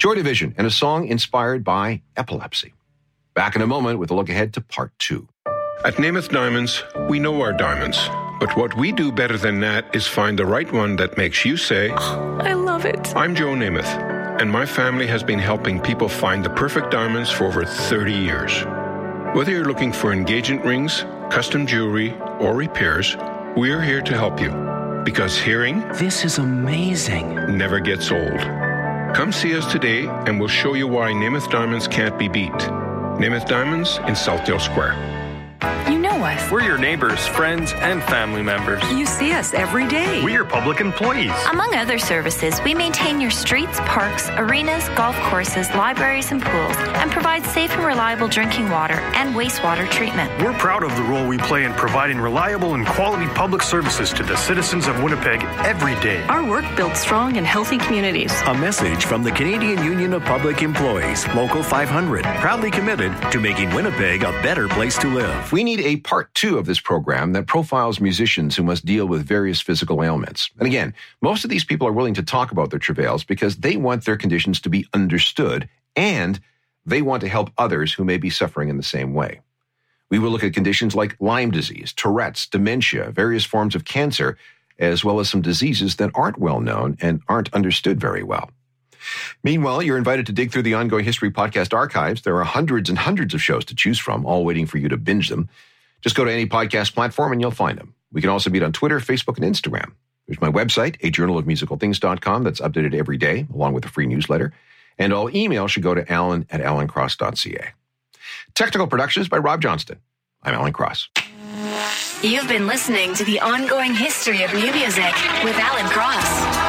Joy Division and a song inspired by epilepsy. Back in a moment with a look ahead to part 2. At Namath Diamonds, we know our diamonds. But what we do better than that is find the right one that makes you say, "Oh, I love it." I'm Joe Namath, and my family has been helping people find the perfect diamonds for over 30 years. Whether you're looking for engagement rings, custom jewelry, or repairs, we're here to help you. Because hearing, "This is amazing," never gets old. Come see us today, and we'll show you why Namath Diamonds can't be beat. Namath Diamonds in Southdale Square. You know us. We're your neighbors, friends, and family members. You see us every day. We're your public employees. Among other services, we maintain your streets, parks, arenas, golf courses, libraries, and pools, and provide safe and reliable drinking water and wastewater treatment. We're proud of the role we play in providing reliable and quality public services to the citizens of Winnipeg every day. Our work builds strong and healthy communities. A message from the Canadian Union of Public Employees, Local 500, proudly committed to making Winnipeg a better place to live. We need a part 2 of this program that profiles musicians who must deal with various physical ailments. And again, most of these people are willing to talk about their travails because they want their conditions to be understood and they want to help others who may be suffering in the same way. We will look at conditions like Lyme disease, Tourette's, dementia, various forms of cancer, as well as some diseases that aren't well known and aren't understood very well. Meanwhile, you're invited to dig through the Ongoing History podcast archives. There are hundreds and hundreds of shows to choose from, all waiting for you to binge them. Just go to any podcast platform and you'll find them. We can also meet on Twitter, Facebook, and Instagram. There's my website, ajournalofmusicalthings.com, that's updated every day, along with a free newsletter. And all email should go to alan@alancross.ca. Technical productions by Rob Johnston. I'm Alan Cross. You've been listening to The Ongoing History of New Music with Alan Cross.